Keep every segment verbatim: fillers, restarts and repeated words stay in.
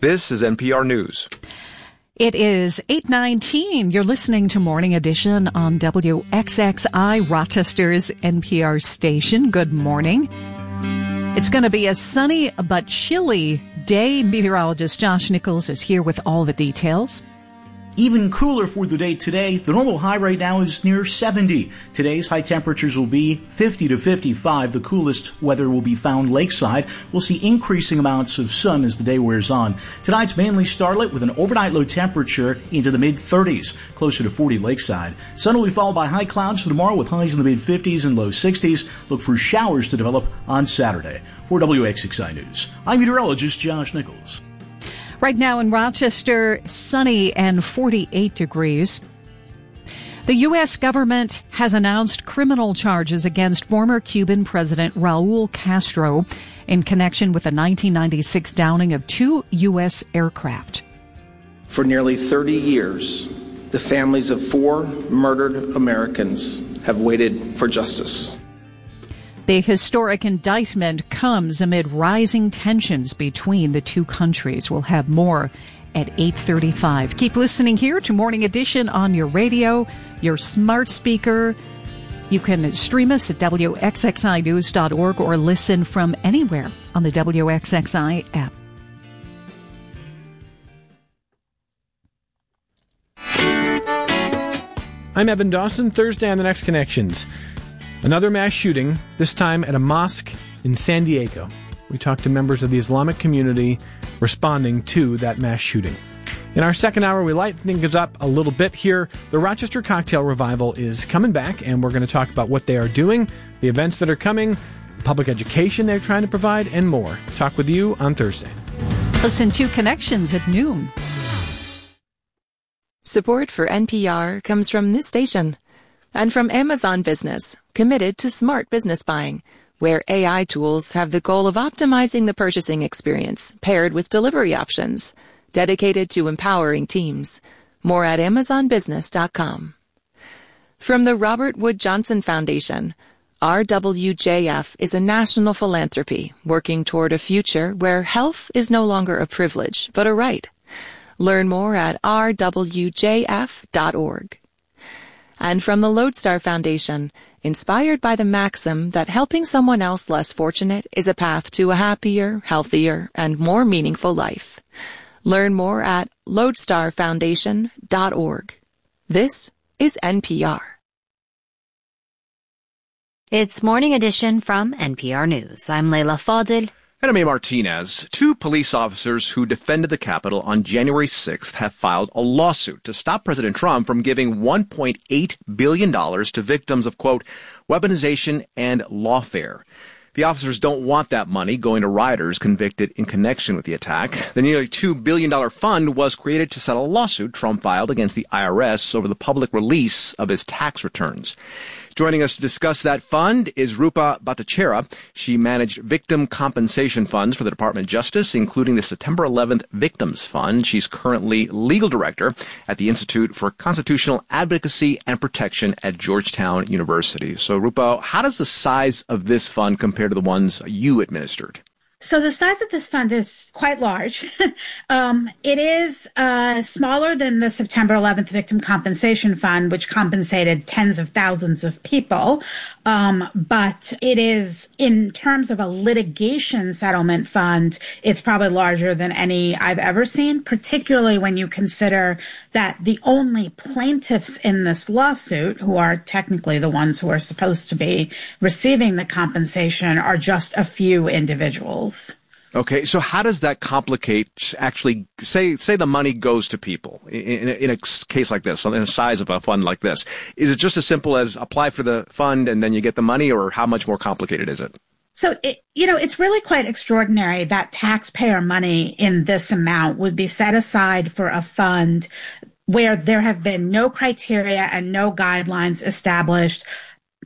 This is N P R News. It is eight nineteen. You're listening to Morning Edition on W X X I, Rochester's N P R station. Good morning. It's going to be a sunny but chilly day. Meteorologist Josh Nichols is here with all the details. Even cooler for the day today. The normal high right now is near seventy. Today's high temperatures will be fifty to fifty-five. The coolest weather will be found lakeside. We'll see increasing amounts of sun as the day wears on. Tonight's mainly starlit with an overnight low temperature into the mid thirties, closer to forty lakeside. Sun will be followed by high clouds for tomorrow with highs in the mid fifties and low sixties. Look for showers to develop on Saturday. For W X X I News, I'm meteorologist Josh Nichols. Right now in Rochester, sunny and forty-eight degrees. The U S government has announced criminal charges against former Cuban President Raul Castro in connection with the nineteen ninety-six downing of two U S aircraft. For nearly thirty years, the families of four murdered Americans have waited for justice. The historic indictment comes amid rising tensions between the two countries. We'll have more at eight thirty-five. Keep listening here to Morning Edition on your radio, your smart speaker. You can stream us at W X X I news dot org or listen from anywhere on the W X X I app. I'm Evan Dawson. Thursday on The Next Connections. Another mass shooting, this time at a mosque in San Diego. We talked to members of the Islamic community responding to that mass shooting. In our second hour, we light things up a little bit here. The Rochester Cocktail Revival is coming back, and we're going to talk about what they are doing, the events that are coming, public education they're trying to provide, and more. Talk with you on Thursday. Listen to Connections at noon. Support for N P R comes from this station and from Amazon Business, committed to smart business buying, where A I tools have the goal of optimizing the purchasing experience paired with delivery options, dedicated to empowering teams. More at amazon business dot com. From the Robert Wood Johnson Foundation, R W J F is a national philanthropy working toward a future where health is no longer a privilege, but a right. Learn more at r w j f dot org. And from the Lodestar Foundation, inspired by the maxim that helping someone else less fortunate is a path to a happier, healthier, and more meaningful life. Learn more at lodestar foundation dot org. This is N P R. It's Morning Edition from N P R News. I'm Leila Fadil. And I'm A. Martinez. Two police officers who defended the Capitol on January sixth have filed a lawsuit to stop President Trump from giving one point eight billion dollars to victims of, quote, weaponization and lawfare. The officers don't want that money going to rioters convicted in connection with the attack. The nearly two billion dollars fund was created to settle a lawsuit Trump filed against the I R S over the public release of his tax returns. Joining us to discuss that fund is Rupa Bhattacharya. She managed victim compensation funds for the Department of Justice, including the September eleventh Victims Fund. She's currently legal director at the Institute for Constitutional Advocacy and Protection at Georgetown University. So, Rupa, how does the size of this fund compare to the ones you administered? So the size of this fund is quite large. um, it is uh, smaller than the September eleventh Victim Compensation Fund, which compensated tens of thousands of people. Um, but it is, in terms of a litigation settlement fund, it's probably larger than any I've ever seen, particularly when you consider that the only plaintiffs in this lawsuit, who are technically the ones who are supposed to be receiving the compensation, are just a few individuals. Okay, so how does that complicate actually, say say the money goes to people in, in, in a case like this, in the size of a fund like this? Is it just as simple as apply for the fund and then you get the money, or how much more complicated is it? So, it, you know, it's really quite extraordinary that taxpayer money in this amount would be set aside for a fund where there have been no criteria and no guidelines established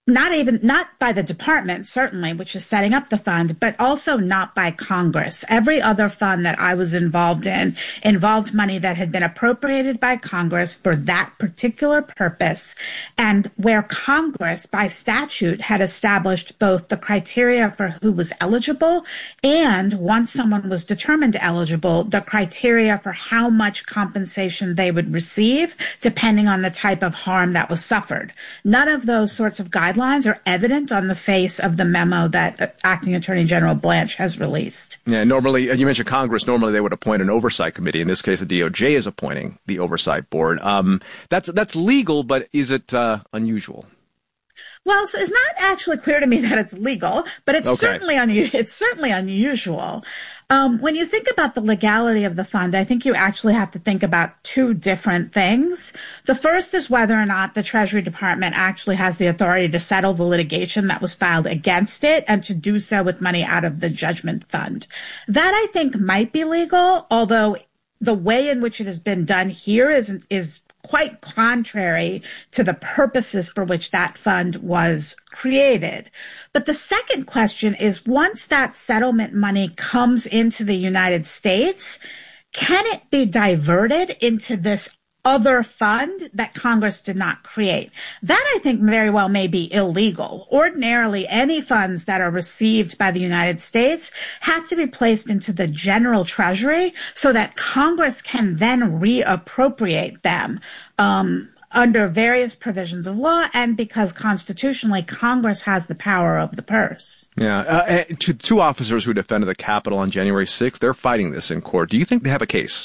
Not even, not by the department, certainly, which is setting up the fund, but also not by Congress. Every other fund that I was involved in involved money that had been appropriated by Congress for that particular purpose, and where Congress, by statute, had established both the criteria for who was eligible and, once someone was determined eligible, the criteria for how much compensation they would receive, depending on the type of harm that was suffered. None of those sorts of guidelines Guidelines are evident on the face of the memo that Acting Attorney General Blanche has released. Yeah, normally, you mentioned Congress, normally they would appoint an oversight committee. In this case, the D O J is appointing the oversight board. Um, that's that's legal, but is it uh, unusual? Well, so it's not actually clear to me that it's legal, but it's okay. certainly unu- it's certainly unusual. Um, when you think about the legality of the fund, I think you actually have to think about two different things. The first is whether or not the Treasury Department actually has the authority to settle the litigation that was filed against it and to do so with money out of the judgment fund. That, I think, might be legal, although the way in which it has been done here is is quite contrary to the purposes for which that fund was created. But the second question is, once that settlement money comes into the United States, can it be diverted into this other fund that Congress did not create? That, I think, very well may be illegal. Ordinarily, any funds that are received by the United States have to be placed into the general treasury so that Congress can then reappropriate them um, under various provisions of law, and because constitutionally Congress has the power of the purse. Yeah. Uh, two, two officers who defended the Capitol on January sixth, they're fighting this in court. Do you think they have a case?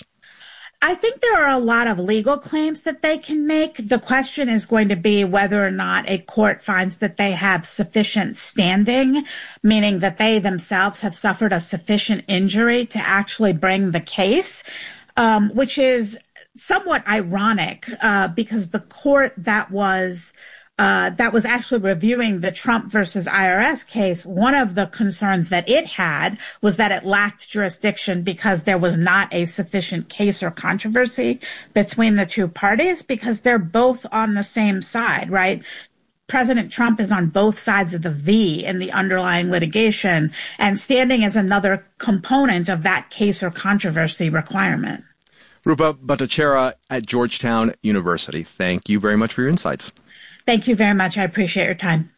I think there are a lot of legal claims that they can make. The question is going to be whether or not a court finds that they have sufficient standing, meaning that they themselves have suffered a sufficient injury to actually bring the case, um, which is somewhat ironic uh, because the court that was Uh, that was actually reviewing the Trump versus I R S case, one of the concerns that it had was that it lacked jurisdiction because there was not a sufficient case or controversy between the two parties, because they're both on the same side, right? President Trump is on both sides of the V in the underlying litigation, and standing is another component of that case or controversy requirement. Rupa Bhattacharya at Georgetown University, thank you very much for your insights. Thank you very much. I appreciate your time.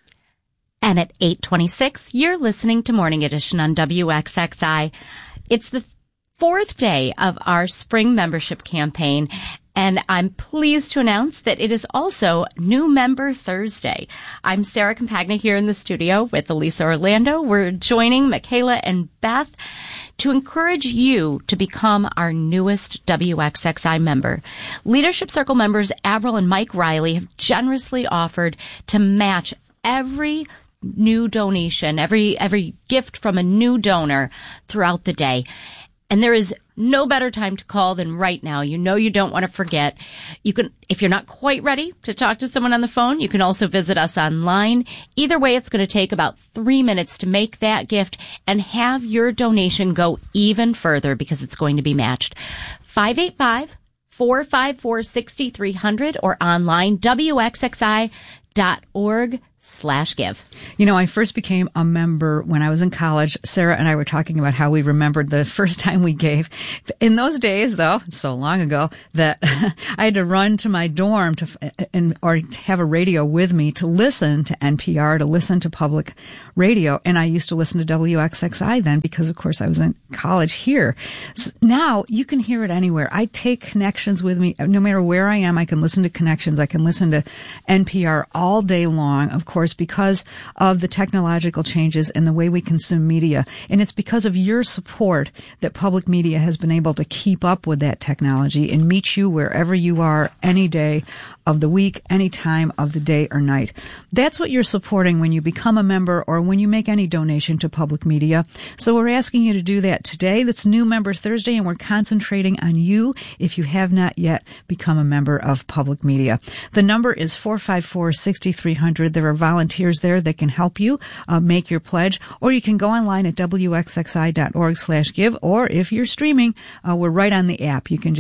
And at eight twenty-six, you're listening to Morning Edition on W X X I. It's the fourth day of our spring membership campaign, and I'm pleased to announce that it is also New Member Thursday. I'm Sarah Compagna here in the studio with Elisa Orlando. We're joining Michaela and Beth to encourage you to become our newest W X X I member. Leadership Circle members Avril and Mike Riley have generously offered to match every new donation, every every gift from a new donor throughout the day. And there is no better time to call than right now. You know you don't want to forget. You can, if you're not quite ready to talk to someone on the phone, you can also visit us online. Either way, it's going to take about three minutes to make that gift and have your donation go even further because it's going to be matched. five eight five, four five four, six three zero zero or online, W X X I dot org slash give. You know, I first became a member when I was in college. Sarah and I were talking about how we remembered the first time we gave. In those days, though, so long ago, that I had to run to my dorm to and or to have a radio with me to listen to N P R, to listen to public radio. And I used to listen to W X X I then because, of course, I was in college here. So now you can hear it anywhere. I take Connections with me. No matter where I am, I can listen to Connections. I can listen to N P R all day long, of course, because of the technological changes and the way we consume media. And it's because of your support that public media has been able to keep up with that technology and meet you wherever you are any day of the week, any time of the day or night. That's what you're supporting when you become a member or when you make any donation to public media. So we're asking you to do that today. That's New Member Thursday, and we're concentrating on you if you have not yet become a member of public media. The number is four five four, six three zero zero. There are volunteers there that can help you uh, make your pledge, or you can go online at W X X I dot org slash give, or if you're streaming, uh, we're right on the app. You can just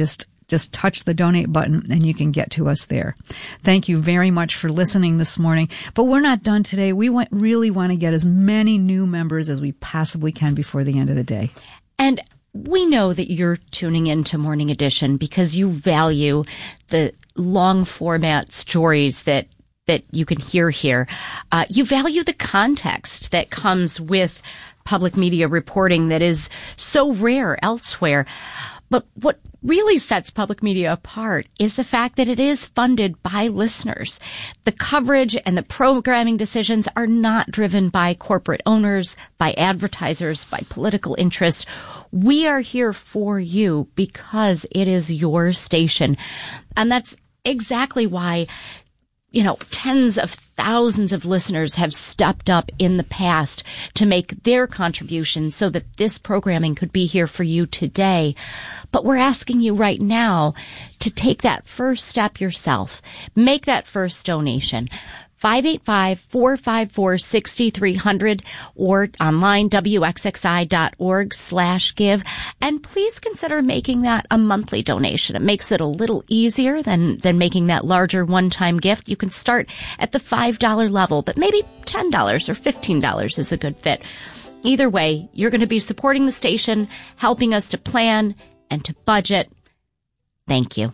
Just touch the donate button and you can get to us there. Thank you very much for listening this morning. But we're not done today. We want, really want to get as many new members as we possibly can before the end of the day. And we know that you're tuning in to Morning Edition because you value the long format stories that that you can hear here. Uh, you value the context that comes with public media reporting that is so rare elsewhere. But what really sets public media apart is the fact that it is funded by listeners. The coverage and the programming decisions are not driven by corporate owners, by advertisers, by political interest. We are here for you because it is your station. And that's exactly why, you know, tens of thousands of listeners have stepped up in the past to make their contributions so that this programming could be here for you today. But we're asking you right now to take that first step yourself. Make that first donation. five eight five, four five four, six three zero zero or online, W X X I dot org slash give. And please consider making that a monthly donation. It makes it a little easier than, than making that larger one-time gift. You can start at the five dollars level, but maybe ten dollars or fifteen dollars is a good fit. Either way, you're going to be supporting the station, helping us to plan and to budget. Thank you.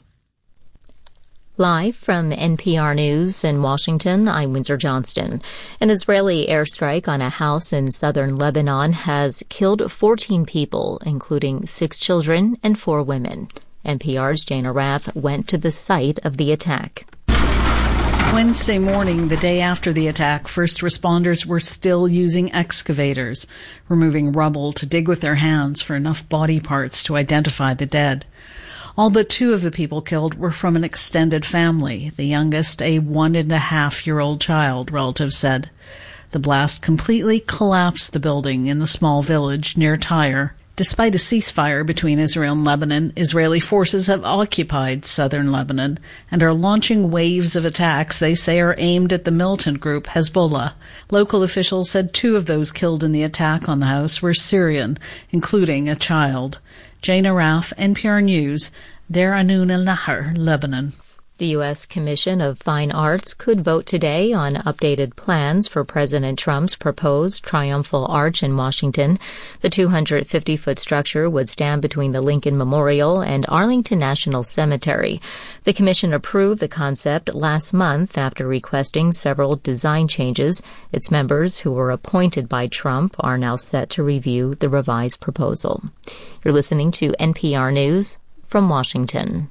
Live from N P R News in Washington, I'm Windsor Johnston. An Israeli airstrike on a house in southern Lebanon has killed fourteen people, including six children and four women. N P R's Jane Arraf went to the site of the attack. Wednesday morning, the day after the attack, first responders were still using excavators, removing rubble to dig with their hands for enough body parts to identify the dead. All but two of the people killed were from an extended family, the youngest a one-and-a-half-year-old child, relatives said. The blast completely collapsed the building in the small village near Tyre. Despite a ceasefire between Israel and Lebanon, Israeli forces have occupied southern Lebanon and are launching waves of attacks they say are aimed at the militant group Hezbollah. Local officials said two of those killed in the attack on the house were Syrian, including a child. Jane Arraf, N P R News, Deir Anun el-Nahar, Lebanon. The U S Commission of Fine Arts could vote today on updated plans for President Trump's proposed Triumphal Arch in Washington. The two hundred fifty foot structure would stand between the Lincoln Memorial and Arlington National Cemetery. The commission approved the concept last month after requesting several design changes. Its members, who were appointed by Trump, are now set to review the revised proposal. You're listening to N P R News from Washington.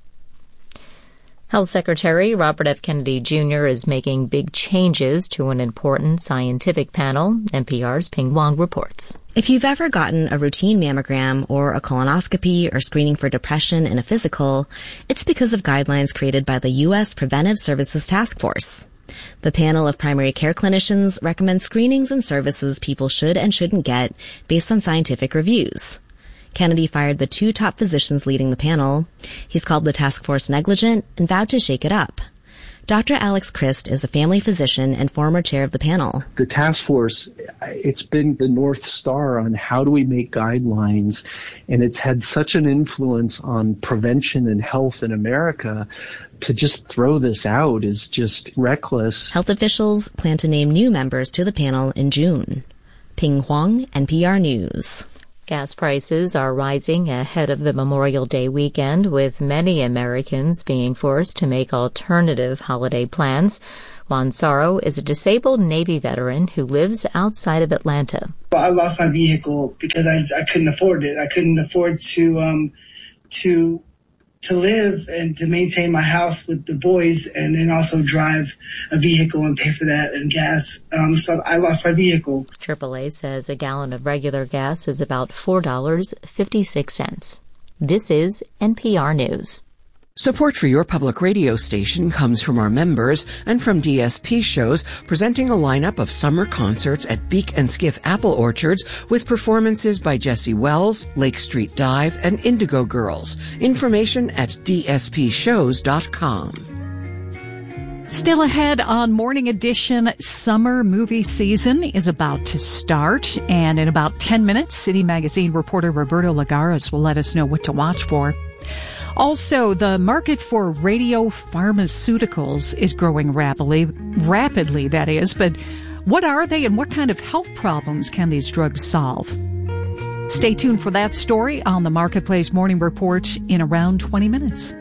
Health Secretary Robert F. Kennedy Junior is making big changes to an important scientific panel. N P R's Ping Wong reports. If you've ever gotten a routine mammogram or a colonoscopy or screening for depression in a physical, it's because of guidelines created by the U S Preventive Services Task Force. The panel of primary care clinicians recommends screenings and services people should and shouldn't get based on scientific reviews. Kennedy fired the two top physicians leading the panel. He's called the task force negligent and vowed to shake it up. Doctor Alex Christ is a family physician and former chair of the panel. The task force, it's been the North Star on how do we make guidelines, and it's had such an influence on prevention and health in America. To just throw this out is just reckless. Health officials plan to name new members to the panel in June. Ping Huang, N P R News. Gas prices are rising ahead of the Memorial Day weekend, with many Americans being forced to make alternative holiday plans. Juan Saro is a disabled Navy veteran who lives outside of Atlanta. I lost my vehicle because I, I couldn't afford it. I couldn't afford to um, to to live and to maintain my house with the boys and then also drive a vehicle and pay for that and gas. Um, so I lost my vehicle. triple A says a gallon of regular gas is about four dollars and fifty-six cents. This is N P R News. Support for your public radio station comes from our members and from D S P shows presenting a lineup of summer concerts at Beak and Skiff Apple Orchards with performances by Jesse Wells, Lake Street Dive, and Indigo Girls. Information at d s p shows dot com. Still ahead on Morning Edition, summer movie season is about to start, and in about ten minutes, City Magazine reporter Roberto Lagares will let us know what to watch for. Also, the market for radiopharmaceuticals is growing rapidly, rapidly, that is, but what are they and what kind of health problems can these drugs solve? Stay tuned for that story on the Marketplace Morning Report in around twenty minutes.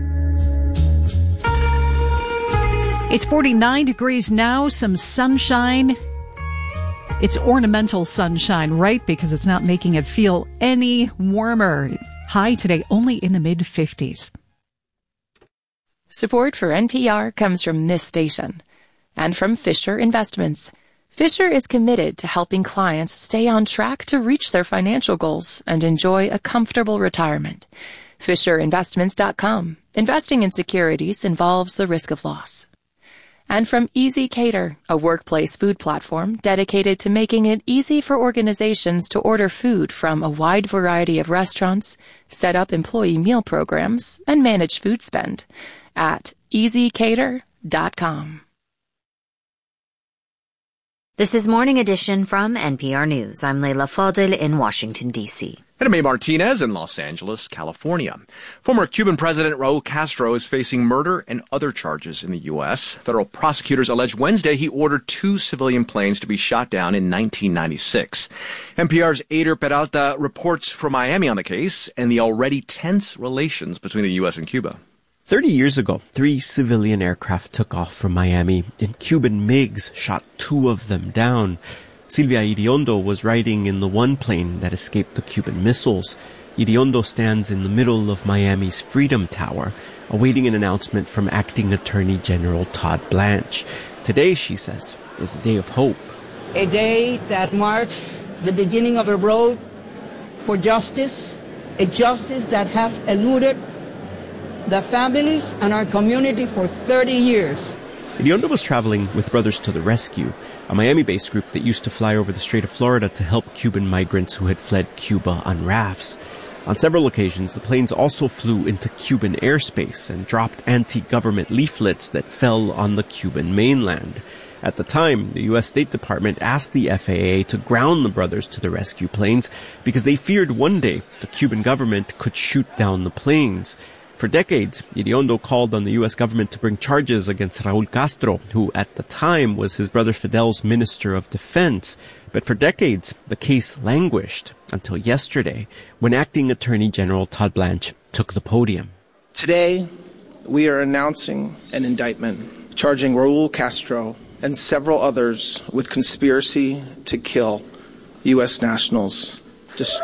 It's forty-nine degrees now, some sunshine. It's ornamental sunshine, right? Because it's not making it feel any warmer. High today only in the mid fifties. Support for N P R comes from this station and from Fisher Investments. Fisher is committed to helping clients stay on track to reach their financial goals and enjoy a comfortable retirement. Fisher Investments dot com. Investing in securities involves the risk of loss. And from Easy Cater, a workplace food platform dedicated to making it easy for organizations to order food from a wide variety of restaurants, set up employee meal programs, and manage food spend at easy cater dot com. This is Morning Edition from N P R News. I'm Leila Fadel in Washington, D C. And May Martinez in Los Angeles, California. Former Cuban President Raul Castro is facing murder and other charges in the U S. Federal prosecutors allege Wednesday he ordered two civilian planes to be shot down in nineteen ninety-six. N P R's Ader Peralta reports from Miami on the case and the already tense relations between the U S and Cuba. Thirty years ago, three civilian aircraft took off from Miami, and Cuban MiGs shot two of them down. Silvia Iriondo was riding in the one plane that escaped the Cuban missiles. Iriondo stands in the middle of Miami's Freedom Tower, awaiting an announcement from Acting Attorney General Todd Blanche. Today, she says, is a day of hope. A day that marks the beginning of a road for justice, a justice that has eluded the families and our community for thirty years. Iriondo was traveling with Brothers to the Rescue, a Miami-based group that used to fly over the Strait of Florida to help Cuban migrants who had fled Cuba on rafts. On several occasions, the planes also flew into Cuban airspace and dropped anti-government leaflets that fell on the Cuban mainland. At the time, the U S State Department asked the F A A to ground the Brothers to the Rescue planes because they feared one day the Cuban government could shoot down the planes. For decades, Iriondo called on the U S government to bring charges against Raul Castro, who at the time was his brother Fidel's Minister of Defense. But for decades, the case languished until yesterday, when Acting Attorney General Todd Blanche took the podium. Today, we are announcing an indictment charging Raul Castro and several others with conspiracy to kill U S nationals. Just...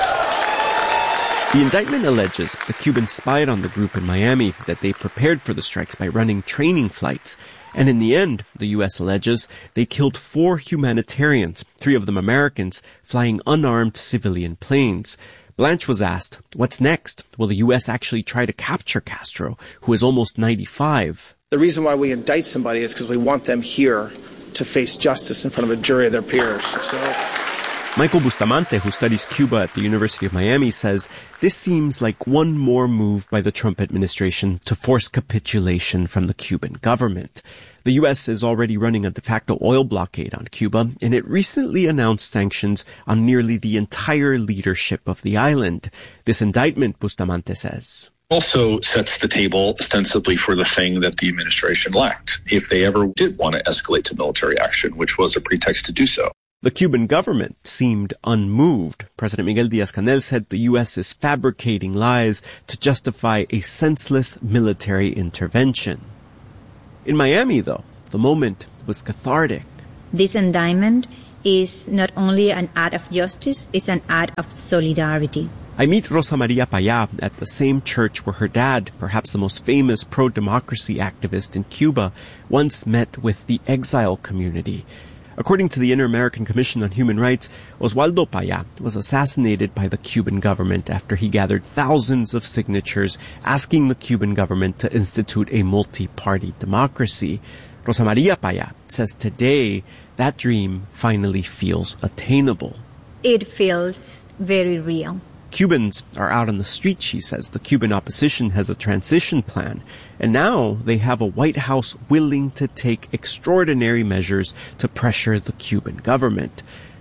The indictment alleges the Cubans spied on the group in Miami, that they prepared for the strikes by running training flights. And in the end, the U S alleges, they killed four humanitarians, three of them Americans, flying unarmed civilian planes. Blanche was asked, what's next? Will the U S actually try to capture Castro, who is almost ninety-five? The reason why we indict somebody is because we want them here to face justice in front of a jury of their peers. So... Michael Bustamante, who studies Cuba at the University of Miami, says this seems like one more move by the Trump administration to force capitulation from the Cuban government. The U S is already running a de facto oil blockade on Cuba, and it recently announced sanctions on nearly the entire leadership of the island. This indictment, Bustamante says, also sets the table ostensibly for the thing that the administration lacked, if they ever did want to escalate to military action, which was a pretext to do so. The Cuban government seemed unmoved. President Miguel Díaz-Canel said the U S is fabricating lies to justify a senseless military intervention. In Miami, though, the moment was cathartic. This indictment is not only an act of justice, it's an act of solidarity. I meet Rosa Maria Payá at the same church where her dad, perhaps the most famous pro-democracy activist in Cuba, once met with the exile community. According to the Inter-American Commission on Human Rights, Oswaldo Payá was assassinated by the Cuban government after he gathered thousands of signatures asking the Cuban government to institute a multi-party democracy. Rosa Maria Payá says today that dream finally feels attainable. It feels very real. Cubans are out on the street, she says. The Cuban opposition has a transition plan, and now they have a White House willing to take extraordinary measures to pressure the Cuban government.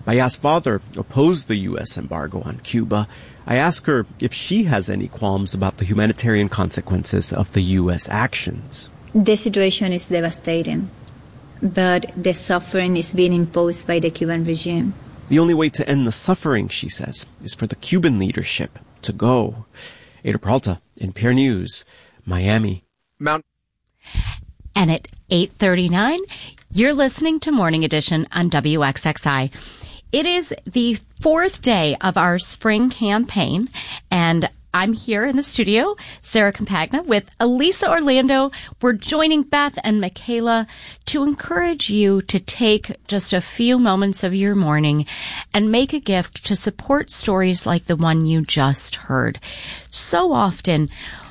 Maya's father opposed the U S embargo on Cuba. I ask her if she has any qualms about the humanitarian consequences of the U S actions. The situation is devastating, but the suffering is being imposed by the Cuban regime. The only way to end the suffering, she says, is for the Cuban leadership to go. Ada Peralta, N P R News, Miami. Mount. And at eight thirty-nine, you're listening to Morning Edition on W X X I. It is the fourth day of our spring campaign, and I'm here in the studio, Sarah Compagna, with Elisa Orlando. We're joining Beth and Michaela to encourage you to take just a few moments of your morning and make a gift to support stories like the one you just heard. So often,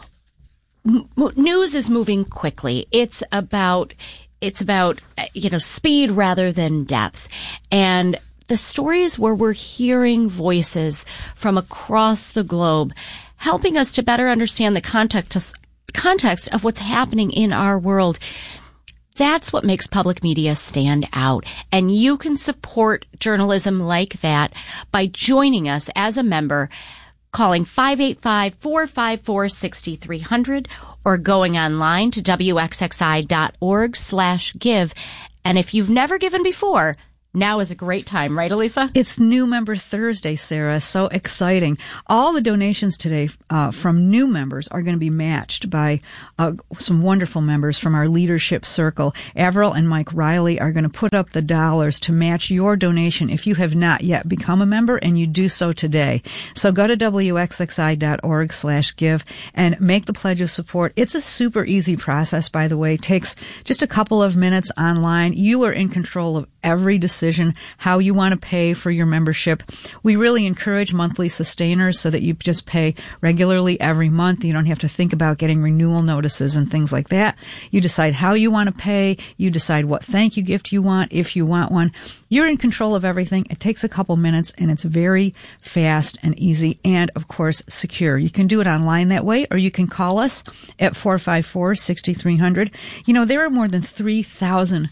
m- news is moving quickly. It's about, it's about, you know, speed rather than depth. And the stories where we're hearing voices from across the globe, helping us to better understand the context of, context of what's happening in our world. That's what makes public media stand out. And you can support journalism like that by joining us as a member, calling five eight five, four five four, six three zero zero or going online to W X X I dot org slash give. And if you've never given before, now is a great time, right, Elisa? It's New Member Thursday, Sarah. So exciting. All the donations today uh, from new members are going to be matched by uh, some wonderful members from our leadership circle. Avril and Mike Riley are going to put up the dollars to match your donation if you have not yet become a member, and you do so today. So go to W X X I dot org slash give and make the pledge of support. It's a super easy process, by the way. It takes just a couple of minutes online. You are in control of every decision, how you want to pay for your membership. We really encourage monthly sustainers so that you just pay regularly every month. You don't have to think about getting renewal notices and things like that. You decide how you want to pay. You decide what thank you gift you want, if you want one. You're in control of everything. It takes a couple minutes, and it's very fast and easy and, of course, secure. You can do it online that way, or you can call us at four five four, six three zero zero. You know, there are more than three thousand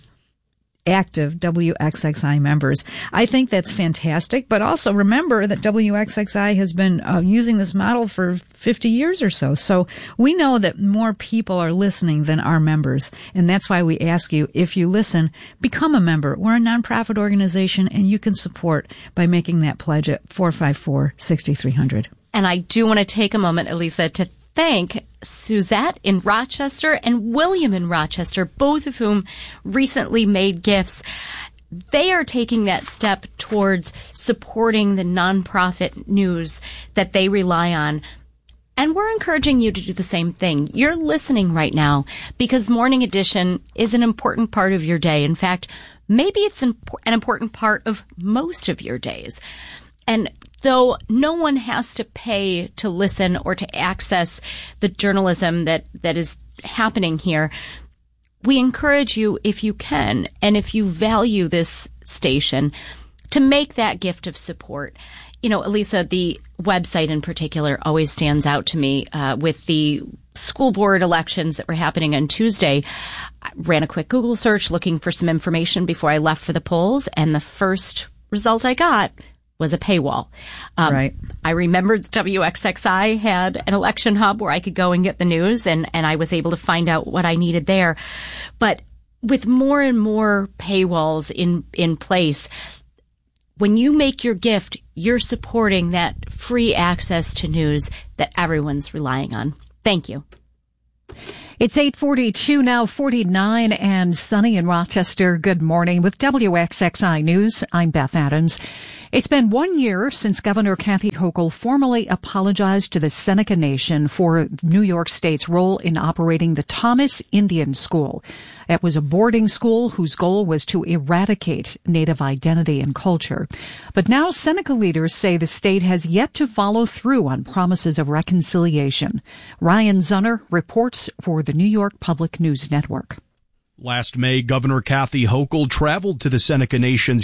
active W X X I members. I think that's fantastic, but also remember that W X X I has been uh, using this model for fifty years or so. So we know that more people are listening than our members, and that's why we ask you, if you listen, become a member. We're a nonprofit organization, and you can support by making that pledge at four five four, six three zero zero. And I do want to take a moment, Elisa, to thank Suzette in Rochester and William in Rochester, both of whom recently made gifts. They are taking that step towards supporting the nonprofit news that they rely on. And we're encouraging you to do the same thing. You're listening right now because Morning Edition is an important part of your day. In fact, maybe it's an important part of most of your days. And though no one has to pay to listen or to access the journalism that, that is happening here, we encourage you, if you can, and if you value this station, to make that gift of support. You know, Elisa, the website in particular always stands out to me uh, with the school board elections that were happening on Tuesday. I ran a quick Google search looking for some information before I left for the polls, and the first result I got was a paywall. Um, right. I remembered W X X I had an election hub where I could go and get the news, and, and I was able to find out what I needed there. But with more and more paywalls in, in place, when you make your gift, you're supporting that free access to news that everyone's relying on. Thank you. It's eight forty-two now, forty-nine, and sunny in Rochester. Good morning with W X X I News. I'm Beth Adams. It's been one year since Governor Kathy Hochul formally apologized to the Seneca Nation for New York State's role in operating the Thomas Indian School. It was a boarding school whose goal was to eradicate Native identity and culture. But now Seneca leaders say the state has yet to follow through on promises of reconciliation. Ryan Zunner reports for the New York Public News Network. Last May, Governor Kathy Hochul traveled to the Seneca Nation's